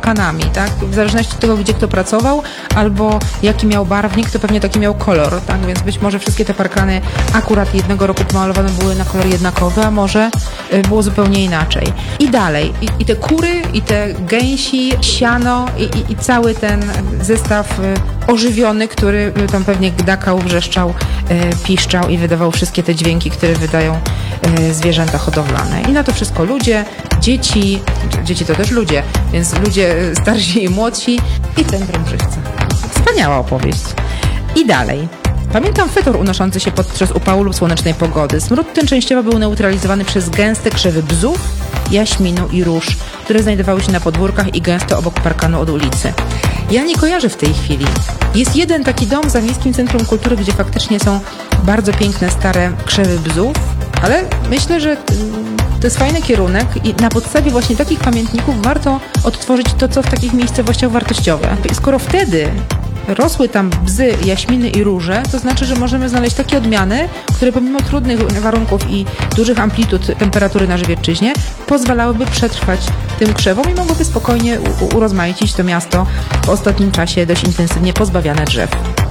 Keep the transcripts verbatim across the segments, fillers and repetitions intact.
parkanami, tak? W zależności od tego, gdzie kto pracował, albo jaki miał barwnik, to pewnie taki miał kolor, tak? Więc być może wszystkie te parkany akurat jednego roku pomalowane były na kolor jednakowy, a może było zupełnie inaczej. I dalej. I, i te kury, i te gęsi, siano i, i, i cały ten zestaw ożywiony, który tam pewnie gdakał, wrzeszczał, piszczał i wydawał wszystkie te dźwięki, które wydają zwierzęta hodowlane. I na to wszystko ludzie, dzieci, dzieci to też ludzie, więc ludzie starsi i młodsi i centrum żywca. Wspaniała opowieść. I dalej. Pamiętam fetor unoszący się podczas upału lub słonecznej pogody. Smród ten częściowo był neutralizowany przez gęste krzewy bzów, jaśminu i róż, które znajdowały się na podwórkach i gęsto obok parkanu od ulicy. Ja nie kojarzę w tej chwili. Jest jeden taki dom za Miejskim Centrum Kultury, gdzie faktycznie są bardzo piękne, stare krzewy bzów, ale myślę, że to jest fajny kierunek i na podstawie właśnie takich pamiętników warto odtworzyć to, co w takich miejscowościach wartościowe. Skoro wtedy rosły tam bzy, jaśminy i róże, to znaczy, że możemy znaleźć takie odmiany, które pomimo trudnych warunków i dużych amplitud temperatury na Żywiecczyźnie pozwalałyby przetrwać tym krzewom i mogłyby spokojnie u- urozmaicić to miasto w ostatnim czasie dość intensywnie pozbawiane drzew.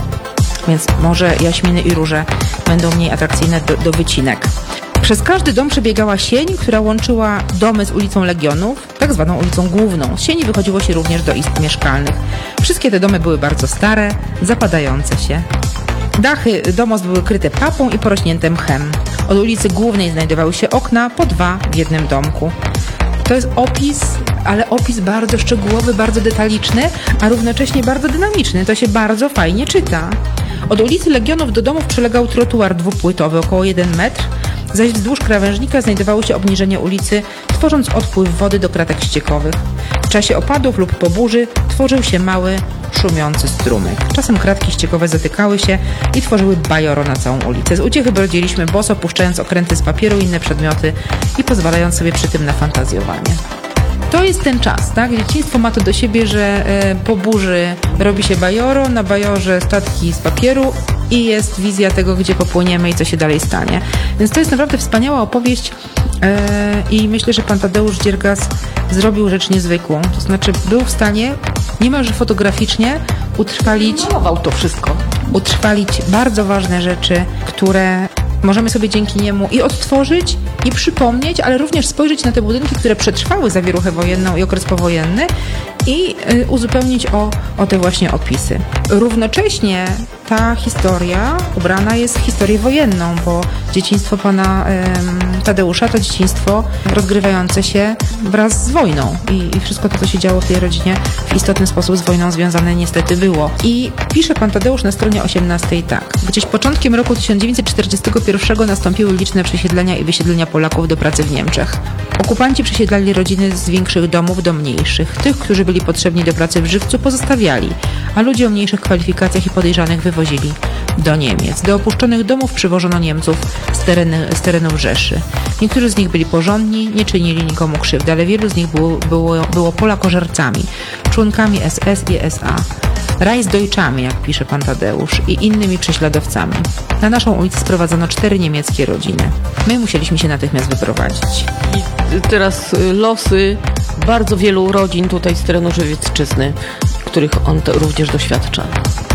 Więc może jaśminy i róże będą mniej atrakcyjne do, do wycinek. Przez każdy dom przebiegała sień, która łączyła domy z ulicą Legionów, tak zwaną ulicą Główną. Z sieni wychodziło się również do izb mieszkalnych. Wszystkie te domy były bardzo stare, zapadające się. Dachy domostw były kryte papą i porośnięte mchem. Od ulicy Głównej znajdowały się okna, po dwa w jednym domku. To jest opis, ale opis bardzo szczegółowy, bardzo detaliczny, a równocześnie bardzo dynamiczny. To się bardzo fajnie czyta. Od ulicy Legionów do domów przylegał trotuar dwupłytowy, około jeden metr, zaś wzdłuż krawężnika znajdowało się obniżenie ulicy, tworząc odpływ wody do kratek ściekowych. W czasie opadów lub po burzy tworzył się mały, szumiący strumyk. Czasem kratki ściekowe zatykały się i tworzyły bajoro na całą ulicę. Z uciechy brodziliśmy boso, puszczając okręty z papieru i inne przedmioty i pozwalając sobie przy tym na fantazjowanie. To jest ten czas, tak? Dzieciństwo ma to do siebie, że e, po burzy robi się bajoro, na bajorze statki z papieru i jest wizja tego, gdzie popłyniemy i co się dalej stanie. Więc to jest naprawdę wspaniała opowieść e, i myślę, że pan Tadeusz Dziergas zrobił rzecz niezwykłą. To znaczy był w stanie niemalże fotograficznie utrwalić... Malował to wszystko. Utrwalić bardzo ważne rzeczy, które możemy sobie dzięki niemu i odtworzyć, i przypomnieć, ale również spojrzeć na te budynki, które przetrwały zawieruchę wojenną i okres powojenny i y, uzupełnić o, o te właśnie opisy. Równocześnie ta historia ubrana jest w historię wojenną, bo dzieciństwo pana y, Tadeusza to dzieciństwo rozgrywające się wraz z wojną i, i wszystko to, co się działo w tej rodzinie, w istotny sposób z wojną związane niestety było. I pisze pan Tadeusz na stronie osiemnastej tak. Gdzieś początkiem roku tysiąc dziewięćset czterdziestego pierwszego nastąpiły liczne przesiedlenia i wysiedlenia Polaków do pracy w Niemczech. Okupanci przesiedlali rodziny z większych domów do mniejszych. Tych, którzy byli potrzebni do pracy w Żywcu, pozostawiali, a ludzi o mniejszych kwalifikacjach i podejrzanych wywozili do Niemiec. Do opuszczonych domów przywożono Niemców z, tereny, z terenów Rzeszy. Niektórzy z nich byli porządni, nie czynili nikomu krzywdy, ale wielu z nich było, było, było polakożercami, członkami S S i S A. Reichsdeutschami, jak pisze pan Tadeusz, i innymi prześladowcami. Na naszą ulicę sprowadzono cztery niemieckie rodziny. My musieliśmy się natychmiast wyprowadzić. I teraz losy bardzo wielu rodzin tutaj z terenu Żywiecczyzny, których on to również doświadcza.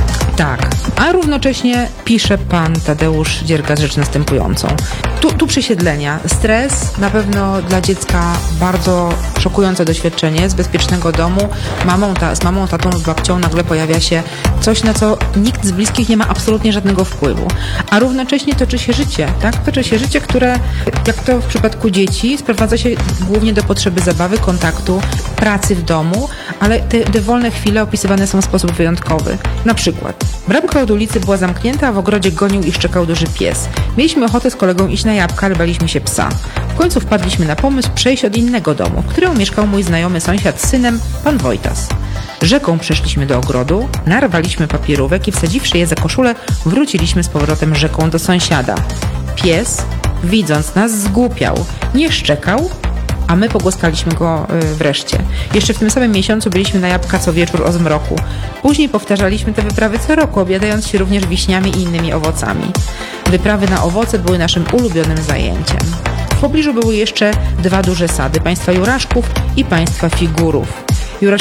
Tak, a równocześnie pisze pan Tadeusz Dziergas rzecz następującą. Tu, tu przesiedlenia. Stres na pewno dla dziecka bardzo szokujące doświadczenie z bezpiecznego domu. Mamą, ta, z mamą, tatą, z babcią nagle pojawia się coś, na co nikt z bliskich nie ma absolutnie żadnego wpływu. A równocześnie toczy się życie, tak? Toczy się życie, które, jak to w przypadku dzieci, sprowadza się głównie do potrzeby zabawy, kontaktu, pracy w domu, ale te, te wolne chwile opisywane są w sposób wyjątkowy. Na przykład bramka od ulicy była zamknięta, a w ogrodzie gonił i szczekał duży pies. Mieliśmy ochotę z kolegą iść na jabłka, ale baliśmy się psa. W końcu wpadliśmy na pomysł przejść od innego domu, w którym mieszkał mój znajomy sąsiad z synem, pan Wojtas. Rzeką przeszliśmy do ogrodu, narwaliśmy papierówek i wsadziwszy je za koszulę, wróciliśmy z powrotem rzeką do sąsiada. Pies, widząc nas, zgłupiał, nie szczekał, a my pogłaskaliśmy go y, wreszcie. Jeszcze w tym samym miesiącu byliśmy na jabłka co wieczór o zmroku. Później powtarzaliśmy te wyprawy co roku, obiadając się również wiśniami i innymi owocami. Wyprawy na owoce były naszym ulubionym zajęciem. W pobliżu były jeszcze dwa duże sady, państwa Juraszków i państwa Figurów.